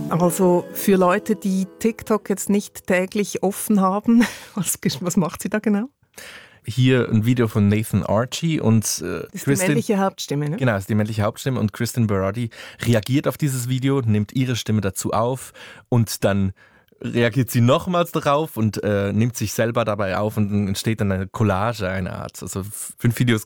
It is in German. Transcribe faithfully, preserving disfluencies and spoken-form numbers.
Also für Leute, die TikTok jetzt nicht täglich offen haben, was, was macht sie da genau? Hier ein Video von Nathan Archie und äh, das ist Kristen, die männliche Hauptstimme, ne? Genau, das ist die männliche Hauptstimme und Kristen Berardi reagiert auf dieses Video, nimmt ihre Stimme dazu auf und dann reagiert sie nochmals darauf und äh, nimmt sich selber dabei auf und dann entsteht dann eine Collage, eine Art. Also fünf Videos